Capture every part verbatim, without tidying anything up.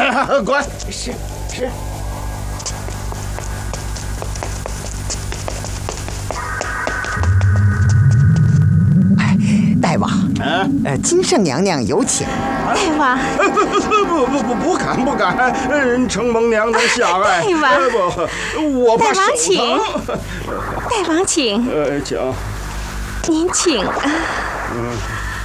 滚！是是。 大王，啊，呃，金圣娘娘有请。 大王， 不不不不不不敢不敢，承蒙娘娘下爱。 大王， 不，我怕手疼。 大王请。 呃，请。 您请啊。 嗯。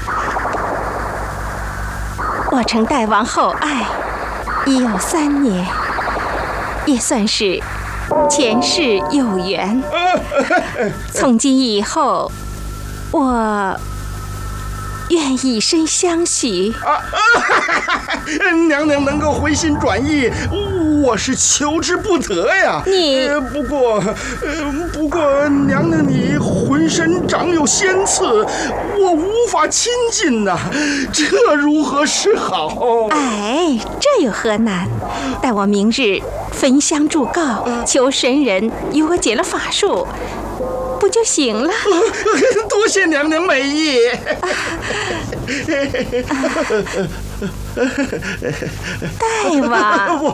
我承大王厚爱，已有三年，也算是前世有缘。从今以后，我愿以身相许。 啊啊、娘娘能够回心转意，我是求之不得呀。 你、 呃、不过，呃，不过娘娘你浑身长有仙刺，我无法亲近呐、啊，这如何是好？ 哎，这有何难？待我明日焚香祝告，求神人与我解了法术，不就行了？ 多谢娘娘美意。 大王，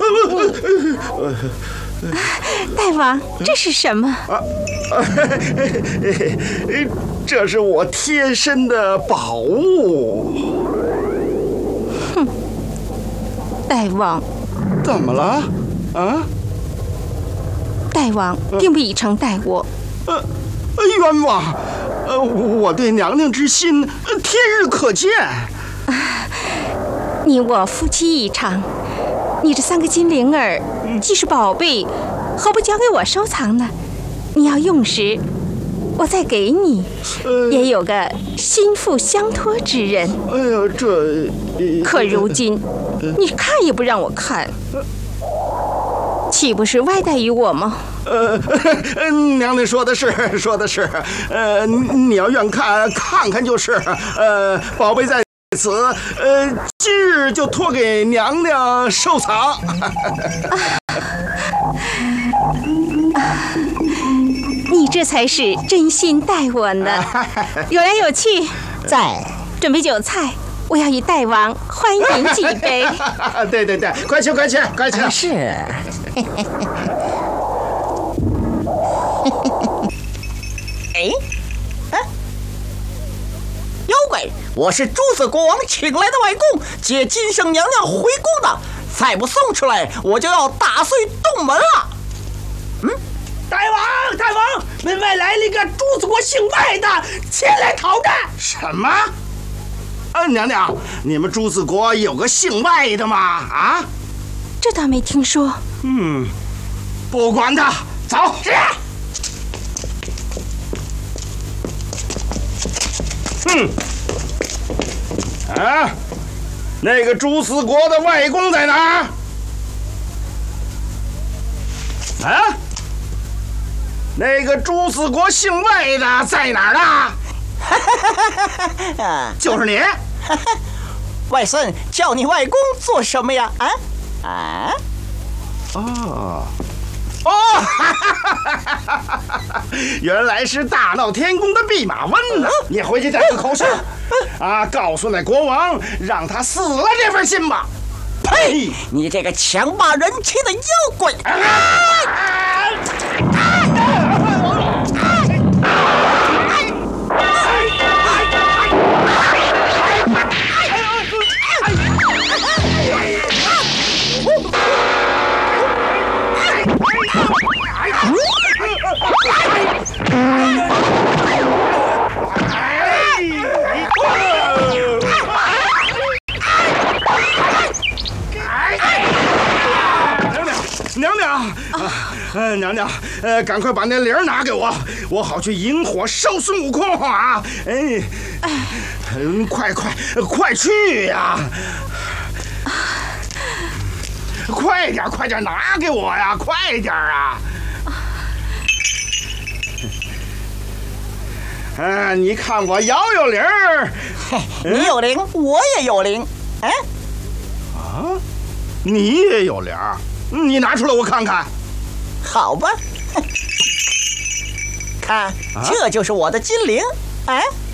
大王，这是什么？啊， 这是我贴身的宝物。 哼，大王， 怎么了？啊？ 大王并不以诚待我。 呃，冤枉！呃，我对娘娘之心，天日可见。 你我夫妻一场，你这三个金铃儿既是宝贝，何不交给我收藏呢？你要用时，我再给你，呃、也有个心腹相托之人。 哎呀，这…… 可如今，呃、你看也不让我看，岂不是歪待于我吗？ 呃，娘娘说的是，说的是。呃，你要愿看，看看就是。呃，宝贝在此，呃，今日就托给娘娘收藏。 你这才是真心待我呢。有来有去， 在准备酒菜，我要与大王欢饮几杯。 对对对，快去快去快去！ 啊、是。哎，啊，妖怪！我是朱子国王请来的外公，接金圣娘娘回宫的。再不送出来，我就要打碎洞门了。 嗯，大王，大王，门外来了一个朱子国姓外的，前来讨战。 什么？啊，娘娘，你们朱子国有个姓外的吗？啊？ 这倒没听说。 嗯，不管他，走。是。嗯。啊，那个朱子国的外公在哪儿？啊，那个朱子国姓外的在哪儿呢？就是你。 外孙叫你外公做什么呀？啊啊！ 哦哦，原来是大闹天宫的弼马温呐！你回去再个口信，啊，告诉那国王，让他撕了这份信吧。 呸！你这个强霸人妻的妖怪！啊啊娘娘，呃，娘娘，呃，赶快把那铃拿给我，我好去引火烧孙悟空啊！哎，嗯，快快快去呀！快点快点拿给我呀！快点啊！啊，你看我摇摇铃儿， 你有铃，我也有铃。哎， 啊，你也有铃儿？你拿出来我看看。 好吧，看，这就是我的金铃。哎。